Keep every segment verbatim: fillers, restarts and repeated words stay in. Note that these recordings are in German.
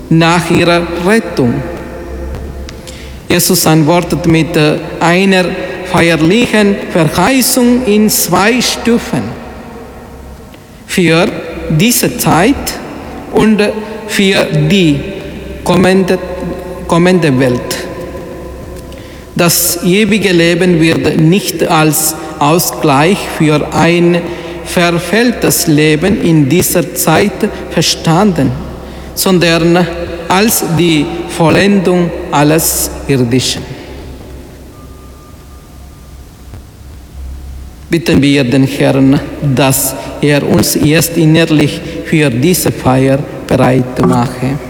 nach ihrer Rettung. Jesus antwortet mit einer feierlichen Verheißung in zwei Stufen. Für diese Zeit und für die kommende, kommende Welt. Das ewige Leben wird nicht als Ausgleich für ein verfehltes Leben in dieser Zeit verstanden, sondern als die Vollendung alles Irdischen. Bitten wir den Herrn, dass er uns erst innerlich für diese Feier bereit mache.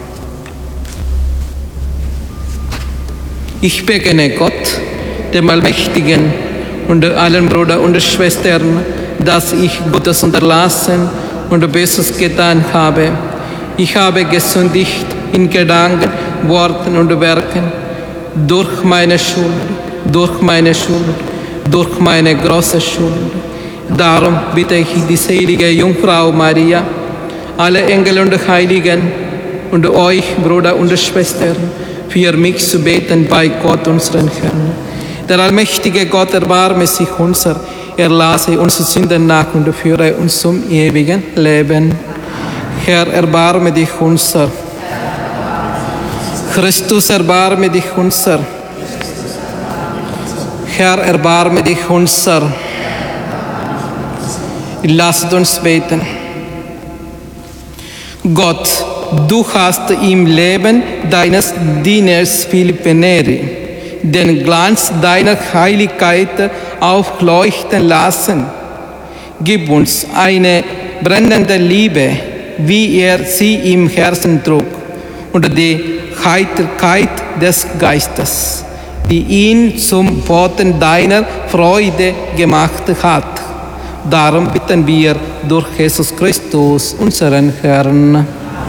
Ich bekenne Gott, dem Allmächtigen, und allen Brüdern und Schwestern, dass ich Gutes unterlassen und Böses getan habe. Ich habe gesündigt in Gedanken, Worten und Werken, durch meine Schuld, durch meine Schuld, durch meine große Schuld. Darum bitte ich die selige Jungfrau Maria, alle Engel und Heiligen und euch, Brüder und Schwestern, für mich zu beten bei Gott, unseren Herrn. Der allmächtige Gott erbarme sich unser, erlasse unsere Sünden nach und führe uns zum ewigen Leben. Herr, erbarme dich unser. Christus, erbarme dich unser. Herr, erbarme dich unser. Lasst uns beten. Gott, du hast im Leben deines Dieners Philippe Neri den Glanz deiner Heiligkeit aufleuchten lassen. Gib uns eine brennende Liebe, wie er sie im Herzen trug, und die Heiterkeit des Geistes, die ihn zum Boten deiner Freude gemacht hat. Darum bitten wir durch Jesus Christus, unseren Herrn.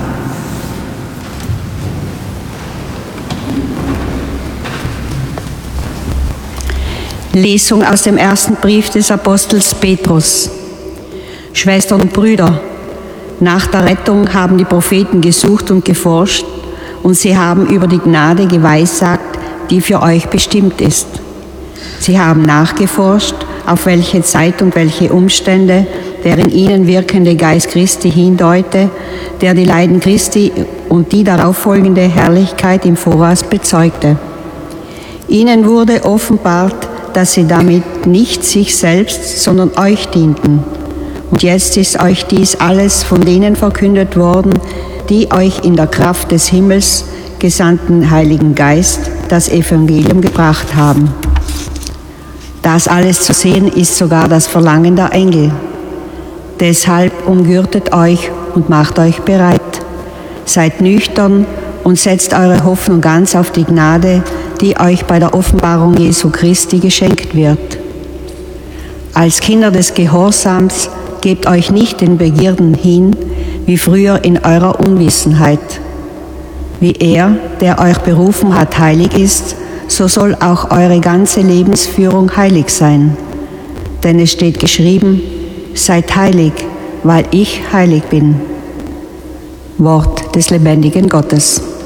Lesung aus dem ersten Brief des Apostels Petrus. Schwestern und Brüder, nach der Rettung haben die Propheten gesucht und geforscht, und sie haben über die Gnade geweissagt, die für euch bestimmt ist. Sie haben nachgeforscht, auf welche Zeit und welche Umstände der in ihnen wirkende Geist Christi hindeute, der die Leiden Christi und die darauf folgende Herrlichkeit im Voraus bezeugte. Ihnen wurde offenbart, dass sie damit nicht sich selbst, sondern euch dienten. Und jetzt ist euch dies alles von denen verkündet worden, die euch in der Kraft des Himmels gesandten Heiligen Geist das Evangelium gebracht haben. Das alles zu sehen ist sogar das Verlangen der Engel. Deshalb umgürtet euch und macht euch bereit. Seid nüchtern und setzt eure Hoffnung ganz auf die Gnade, die euch bei der Offenbarung Jesu Christi geschenkt wird. Als Kinder des Gehorsams gebt euch nicht den Begierden hin, wie früher in eurer Unwissenheit. Wie er, der euch berufen hat, heilig ist, so soll auch eure ganze Lebensführung heilig sein. Denn es steht geschrieben, seid heilig, weil ich heilig bin. Wort des lebendigen Gottes.